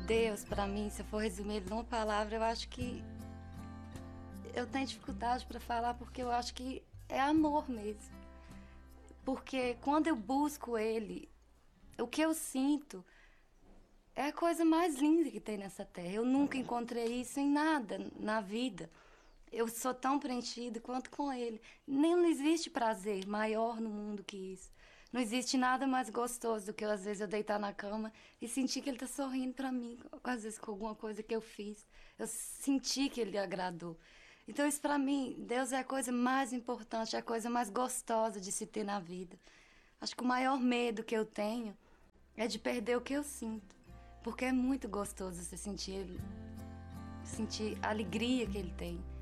Deus, pra mim, se eu for resumir ele numa palavra, eu acho que eu tenho dificuldade pra falar porque eu acho que é amor mesmo. Porque quando eu busco ele, o que eu sinto é a coisa mais linda que tem nessa terra. Eu nunca encontrei isso em nada na vida. Eu sou tão preenchida quanto com ele. Nem não existe prazer maior no mundo que isso. Não existe nada mais gostoso do que às vezes eu deitar na cama e sentir que ele tá sorrindo pra mim, às vezes com alguma coisa que eu fiz. Eu senti que ele agradou. Então isso pra mim, Deus é a coisa mais importante, é a coisa mais gostosa de se ter na vida. Acho que o maior medo que eu tenho é de perder o que eu sinto. Porque é muito gostoso você sentir ele, sentir a alegria que ele tem.